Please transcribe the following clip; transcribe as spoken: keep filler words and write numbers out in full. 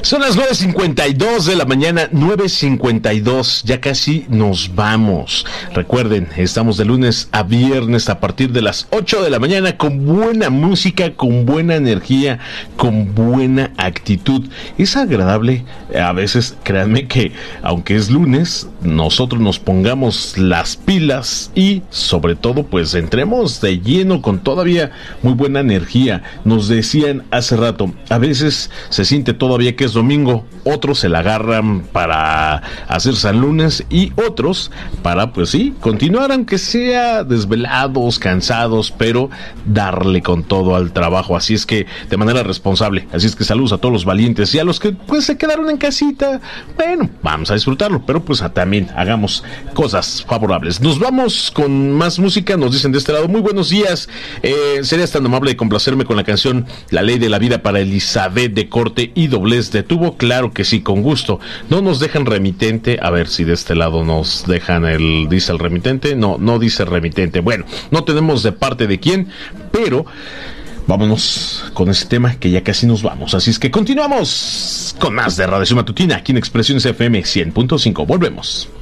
Son las nueve cincuenta y dos de la mañana, nueve cincuenta y dos, ya casi nos vamos. Recuerden, estamos de lunes a viernes a partir de las ocho de la mañana con buena música, con buena energía, con buena actitud. Es agradable, a veces, créanme que aunque es lunes, nosotros nos pongamos las pilas y sobre todo pues entremos de lleno con todavía muy buena energía. Nos decían hace rato, a veces se siente todavía que es domingo, otros se la agarran para hacer San Lunes y otros para, pues sí, continuar aunque sea desvelados, cansados, pero darle con todo al trabajo, así es que de manera responsable. Así es que saludos a todos los valientes y a los que pues se quedaron en casita, bueno, vamos a disfrutarlo, pero pues a, también hagamos cosas favorables. Nos vamos con más música, nos dicen de este lado, muy buenos días, eh, serías tan amable de complacerme con la canción La Ley de la Vida para Elizabeth de corte y doblez de tubo. Claro que sí, con gusto. No nos dejan remitente, a ver si de este lado nos dejan el, dice el remitente, no, no dice remitente, bueno, no tenemos de parte de quién, pero vámonos con ese tema que ya casi nos vamos, así es que continuamos con más de Radiación Matutina aquí en Expresiones F M cien punto cinco, volvemos.